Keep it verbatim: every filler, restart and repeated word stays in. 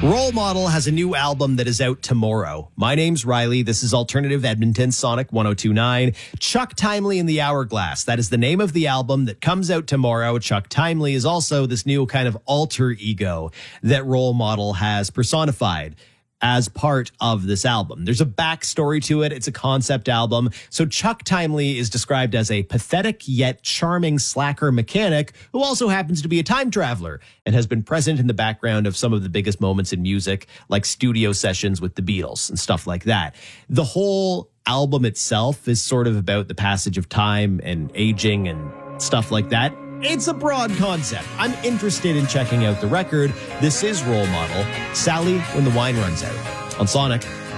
Role Model has a new album that is out tomorrow. My name's Riley. This is Alternative Edmonton Sonic one oh two point nine. Chuck Timely and the Hourglass. That is the name of the album that comes out tomorrow. Chuck Timely is also this new kind of alter ego that Role Model has personified as part of this album. There's a backstory to it. It's a concept album. So Chuck Timely is described as a pathetic yet charming slacker mechanic who also happens to be a time traveler and has been present in the background of some of the biggest moments in music, like studio sessions with the Beatles and stuff like that. The whole album itself is sort of about the passage of time and aging and stuff like that. It's a broad concept. I'm interested in checking out the record. This is Role Model. Sally, when the wine runs out. On Sonic.